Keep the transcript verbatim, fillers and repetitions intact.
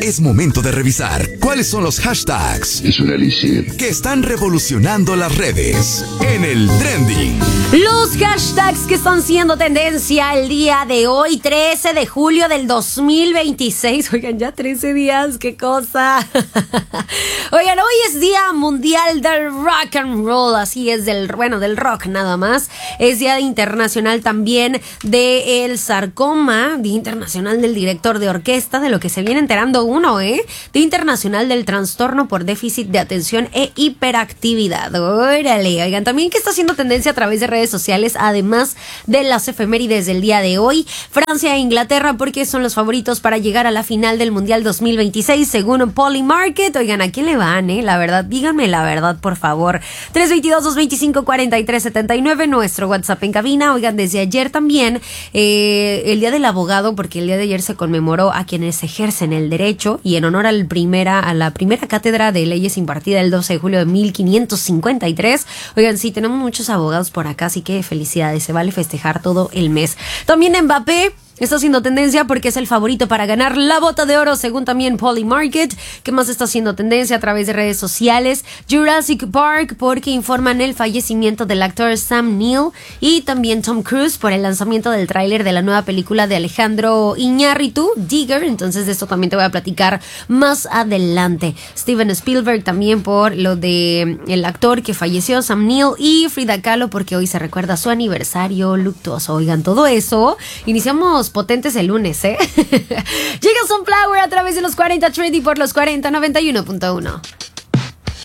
Es momento de revisar cuáles son los hashtags Es un elixir que están revolucionando las redes en el trending. Los hashtags que están siendo tendencia el día de hoy, trece de julio del dos mil veintiséis. Oigan, ya trece días, qué cosa. Oigan, hoy es Día Mundial del Rock and Roll, así es, del, bueno, del rock nada más. Es Día Internacional también del Sarcoma, Día Internacional del Director de Orquesta, de lo que se viene enterando uno, ¿eh? Día Internacional del Trastorno por Déficit de Atención e Hiperactividad. Órale, oigan, también que está haciendo tendencia a través de redes sociales, además de las efemérides del día de hoy, Francia e Inglaterra, porque son los favoritos para llegar a la final del Mundial dos mil veintiséis, según Polymarket. Oigan, ¿a quién le van, eh? La verdad, díganme la verdad, por favor. tres dos dos, dos dos cinco, cuatro tres siete nueve, nuestro WhatsApp en cabina. Oigan, desde ayer también, eh, el Día del Abogado, porque el día de ayer se conmemoró a quienes ejercen el derecho, y en honor al primera, a la primera cátedra de leyes impartida el doce de julio de mil quinientos cincuenta y tres. Oigan, sí, tenemos muchos abogados por acá, así que felicidades, se vale festejar todo el mes. También Mbappé está haciendo tendencia porque es el favorito para ganar la bota de oro, según también Polymarket. ¿Qué más está haciendo tendencia a través de redes sociales? Jurassic Park, porque informan el fallecimiento del actor Sam Neill, y también Tom Cruise por el lanzamiento del tráiler de la nueva película de Alejandro Iñárritu, Digger. Entonces de esto también te voy a platicar más adelante. Steven Spielberg también por lo de el actor que falleció, Sam Neill, y Frida Kahlo porque hoy se recuerda su aniversario luctuoso. Oigan, todo eso. Iniciamos potentes el lunes, ¿eh? Llega Sunflower a través de los cuarenta Trendy por los cuarenta noventa y uno punto uno.